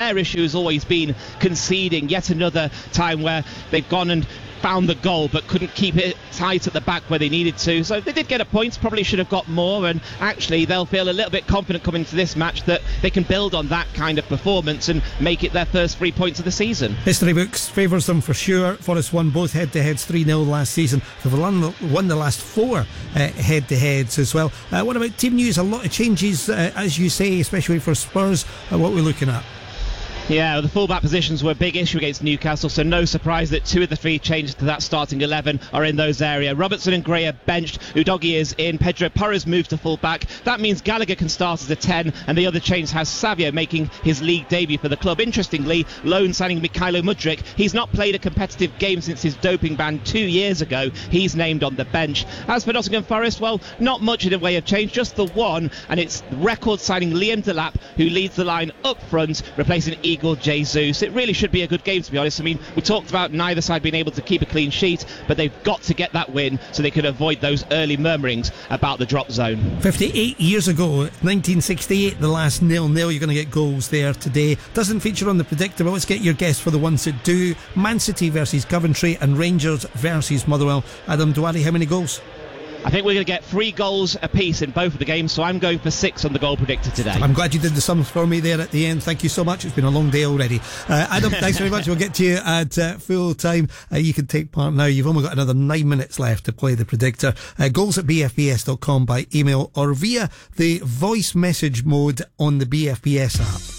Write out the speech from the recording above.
Their issue has always been conceding. Yet another time where they've gone and found the goal but couldn't keep it tight at the back where they needed to. So they did get a point, probably should have got more, and actually they'll feel a little bit confident coming into this match that they can build on that kind of performance and make it their first 3 points of the season. History books favours them for sure. Forest won both head-to-heads 3-0 last season. They've won the last 4 head-to-heads as well. What about team news? A lot of changes, as you say, especially for Spurs. What we're looking at? Yeah, the fullback positions were a big issue against Newcastle, so no surprise that 2 of the 3 changes to that starting 11 are in those areas. Robertson and Gray are benched, Udogie is in, Pedro Porro's moved to fullback. That means Gallagher can start as a 10, and the other change has Savio making his league debut for the club. Interestingly, loan signing Mykhailo Mudryk, he's not played a competitive game since his doping ban 2 years ago. He's named on the bench. As for Nottingham Forest, well, not much in the way of change, just the one, and it's record signing Liam Delap, who leads the line up front, replacing Igor Jesus. It really should be a good game, to be honest. I mean, we talked about neither side being able to keep a clean sheet, but they've got to get that win so they can avoid those early murmurings about the drop zone. 58 years ago, 1968, the last 0-0. You're going to get goals there today. Doesn't feature on the predictor, but let's get your guess for the ones that do. Man City versus Coventry and Rangers versus Motherwell. Adam Dwari, how many goals? I think we're going to get 3 goals apiece in both of the games, so I'm going for 6 on the goal predictor today. I'm glad you did the sums for me there at the end. Thank you so much. It's been a long day already. Adam, thanks very much. We'll get to you at full time. You can take part now. You've only got another 9 minutes left to play the predictor. Goals at bfbs.com by email or via the voice message mode on the BFBS app.